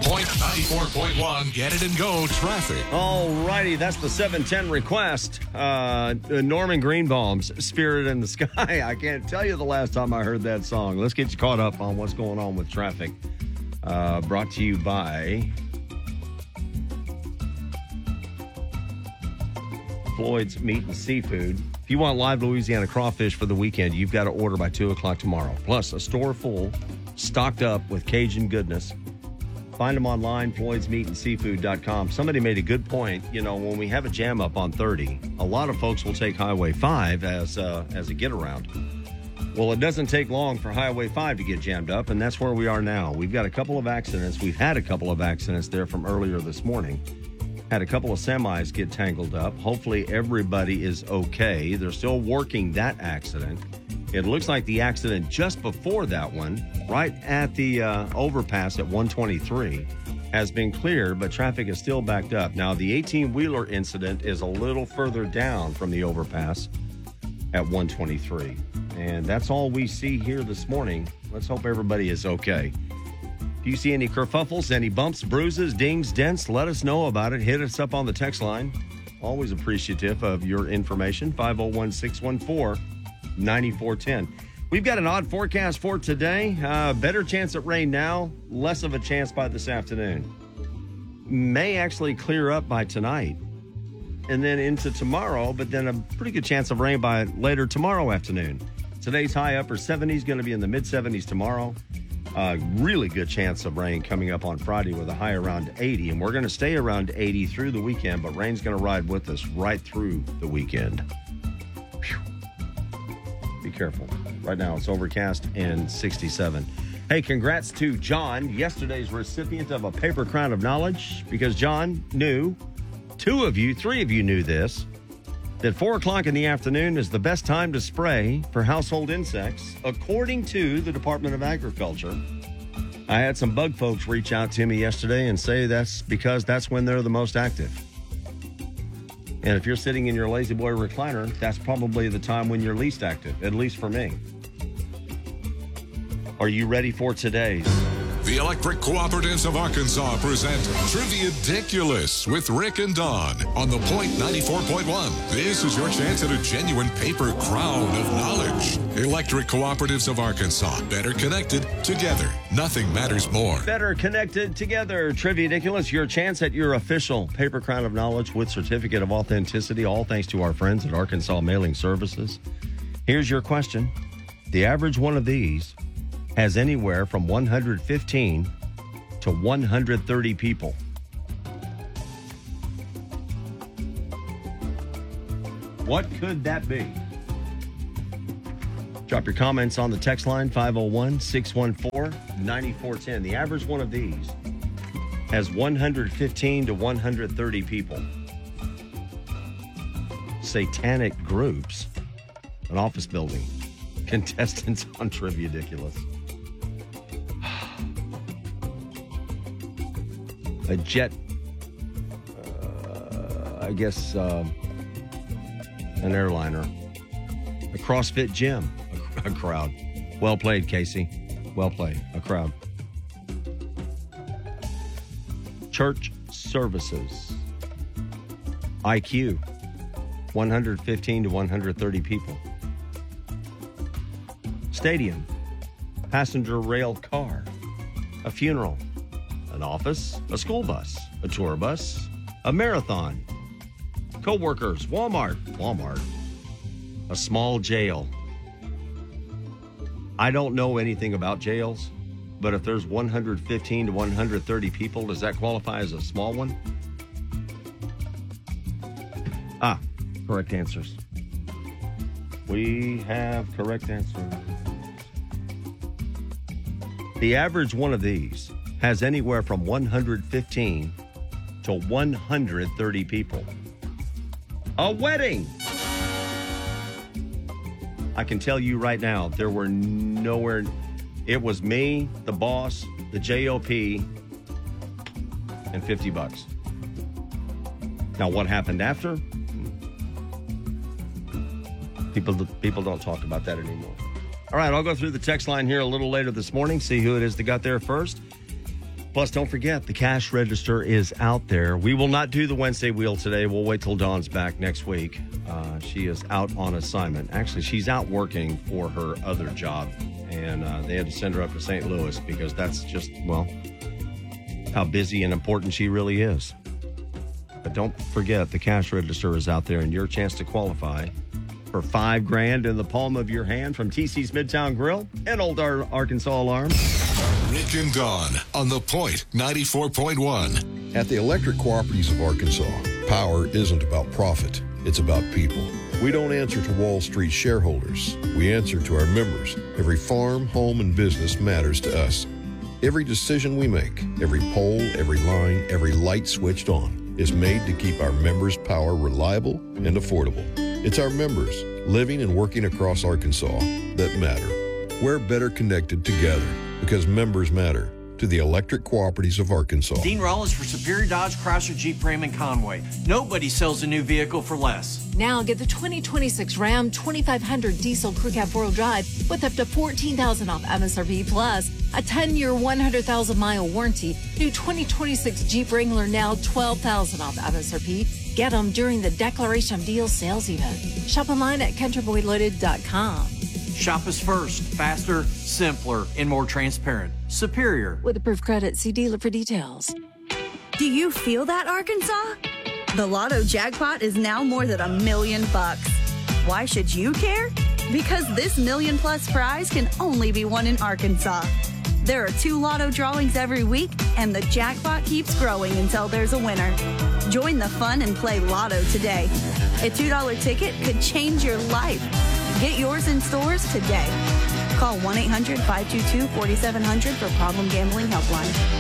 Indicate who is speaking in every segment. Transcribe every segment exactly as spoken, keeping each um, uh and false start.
Speaker 1: Point ninety-four point one, get it and go traffic.
Speaker 2: All righty, that's the seven ten request. Uh, Norman Greenbaum's Spirit in the Sky. I can't tell you the last time I heard that song. Let's get you caught up on what's going on with traffic. Uh, brought to you by Floyd's Meat and Seafood. If you want live Louisiana crawfish for the weekend, you've got to order by two o'clock tomorrow. Plus, a store full, stocked up with Cajun goodness. Find them online, floyds meat and seafood dot com. Somebody made a good point. You know, when we have a jam up on thirty, a lot of folks will take Highway five as, uh, as a get-around. Well, it doesn't take long for Highway five to get jammed up, and that's where we are now. We've got a couple of accidents. We've had a couple of accidents there from earlier this morning. Had a couple of semis get tangled up. Hopefully everybody is okay. They're still working that accident. It looks like the accident just before that one, right at the uh, overpass at one twenty-three, has been cleared, but traffic is still backed up. Now, the eighteen-wheeler incident is a little further down from the overpass at one twenty-three. And that's all we see here this morning. Let's hope everybody is okay. If you see any kerfuffles, any bumps, bruises, dings, dents, let us know about it. Hit us up on the text line. Always appreciative of your information. five oh one, six one four, nine four one zero. We've got an odd forecast for today. Uh, better chance at rain now, less of a chance by this afternoon. May actually clear up by tonight and then into tomorrow, but then a pretty good chance of rain by later tomorrow afternoon. Today's high upper seventies, going to be in the mid seventies tomorrow. Uh, really good chance of rain coming up on Friday with a high around eighty, and we're going to stay around eighty through the weekend, but rain's going to ride with us right through the weekend. Whew. Be careful. Right now it's overcast and sixty-seven. Hey, congrats to John, yesterday's recipient of a paper crown of knowledge, because John knew, two of you, three of you knew this, that four o'clock in the afternoon is the best time to spray for household insects, according to the Department of Agriculture. I had some bug folks reach out to me yesterday and say that's because that's when they're the most active. And if you're sitting in your Lazy Boy recliner, that's probably the time when you're least active, at least for me. Are you ready for today's?
Speaker 1: The Electric Cooperatives of Arkansas present Trivia-diculous with Rick and Dawn on the Point ninety-four point one. This is your chance at a genuine paper crown of knowledge. Electric Cooperatives of Arkansas. Better connected together. Nothing matters more.
Speaker 2: Better connected together. Trivia-diculous, your chance at your official paper crown of knowledge with certificate of authenticity, all thanks to our friends at Arkansas Mailing Services. Here's your question. The average one of these has anywhere from one hundred fifteen to one hundred thirty people. What could that be? Drop your comments on the text line, five oh one, six one four, nine four one zero. The average one of these has one hundred fifteen to one hundred thirty people. Satanic groups, an office building, contestants on Trivia-diculous. A jet, uh, I guess, uh, an airliner, a CrossFit gym, a, a crowd. Well played, Casey. Well played, a crowd. Church services. I Q, one hundred fifteen to one hundred thirty people. Stadium, passenger rail car, a funeral, an office, a school bus, a tour bus, a marathon, co-workers, Walmart, Walmart, a small jail. I don't know anything about jails, but if there's one hundred fifteen to one hundred thirty people, does that qualify as a small one? Ah, correct answers. We have correct answers. The average one of these has anywhere from one hundred fifteen to one hundred thirty people. A wedding! I can tell you right now, there were nowhere... It was me, the boss, the J O P, and fifty bucks. Now, what happened after? People, people don't talk about that anymore. All right, I'll go through the text line here a little later this morning, see who it is that got there first. Plus, don't forget, the cash register is out there. We will not do the Wednesday wheel today. We'll wait till Dawn's back next week. Uh, she is out on assignment. Actually, she's out working for her other job. And uh, they had to send her up to Saint Louis because that's just, well, how busy and important she really is. But don't forget, the cash register is out there, and your chance to qualify for five grand in the palm of your hand from T C's Midtown Grill and Old Ar- Arkansas Alarm.
Speaker 1: Rick and Dawn on The Point ninety-four point one.
Speaker 3: At the Electric Cooperatives of Arkansas, power isn't about profit. It's about people. We don't answer to Wall Street shareholders. We answer to our members. Every farm, home, and business matters to us. Every decision we make, every pole, every line, every light switched on is made to keep our members' power reliable and affordable. It's our members living and working across Arkansas that matter. We're better connected together because members matter. To the Electric Cooperatives of Arkansas.
Speaker 4: Dean Rollins for Superior Dodge, Chrysler, Jeep, Ram, and Conway. Nobody sells a new vehicle for less.
Speaker 5: Now get the twenty twenty-six Ram twenty-five hundred diesel crew cab four-wheel drive with up to fourteen thousand dollars off M S R P plus a ten-year, one hundred thousand mile warranty. New twenty twenty-six Jeep Wrangler now twelve thousand dollars off M S R P. Get them during the Declaration of Deals sales event. Shop online at country boy loaded dot com.
Speaker 4: Shop us first, faster, simpler, and more transparent. Superior.
Speaker 5: With approved credit, see dealer for details.
Speaker 6: Do you feel that, Arkansas? The Lotto jackpot is now more than a million bucks. Why should you care? Because this million plus prize can only be won in Arkansas. There are two Lotto drawings every week, and the jackpot keeps growing until there's a winner. Join the fun and play Lotto today. A two dollar ticket could change your life. Get yours in stores today. Call one eight hundred five two two four seven zero zero for Problem Gambling Helpline.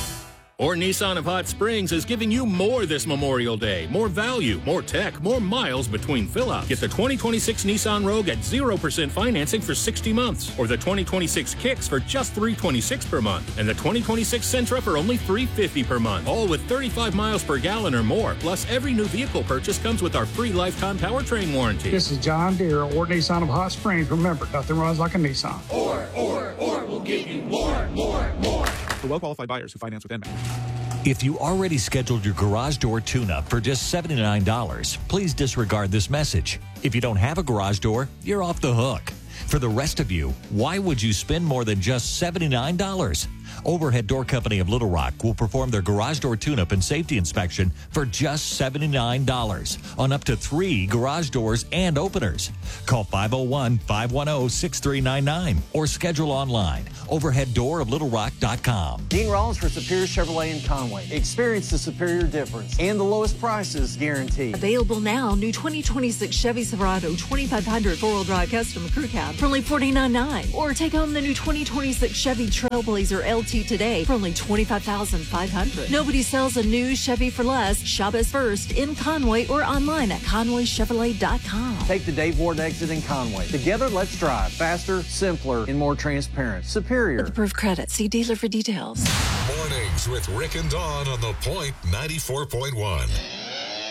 Speaker 7: Or Nissan of Hot Springs is giving you more this Memorial Day. More value, more tech, more miles between fill-ups. Get the twenty twenty-six Nissan Rogue at zero percent financing for sixty months. Or the twenty twenty-six Kicks for just three hundred twenty-six dollars per month. And the twenty twenty-six Sentra for only three hundred fifty dollars per month. All with thirty-five miles per gallon or more. Plus, every new vehicle purchase comes with our free lifetime powertrain warranty.
Speaker 8: This is John Deere, or Nissan of Hot Springs. Remember, nothing runs like a Nissan.
Speaker 9: Or, or, or will give you more, more, more.
Speaker 10: For well-qualified buyers who finance with N M A C.
Speaker 11: If you already scheduled your garage door tune-up for just seventy-nine dollars, please disregard this message. If you don't have a garage door, you're off the hook. For the rest of you, why would you spend more than just seventy-nine dollars? Overhead Door Company of Little Rock will perform their garage door tune-up and safety inspection for just seventy-nine dollars on up to three garage doors and openers. Call five oh one, five one oh, six three nine nine or schedule online. overhead door of little rock dot com.
Speaker 4: Dean Rollins for Superior Chevrolet in Conway. Experience the superior difference and the lowest prices guaranteed.
Speaker 5: Available now, new twenty twenty-six Chevy Silverado twenty-five hundred four-wheel drive custom crew cab for only forty-nine ninety-nine. Or take home the new twenty twenty-six Chevy Trailblazer L T today for only twenty-five thousand five hundred dollars. Nobody sells a new Chevy for less. Shop us first in Conway or online at conway chevrolet dot com.
Speaker 4: Take the Dave Ward exit in Conway. Together, let's drive faster, simpler, and more transparent. Superior.
Speaker 5: With approved credit, see dealer for details.
Speaker 1: Mornings with Rick and Dawn on The Point ninety-four point one.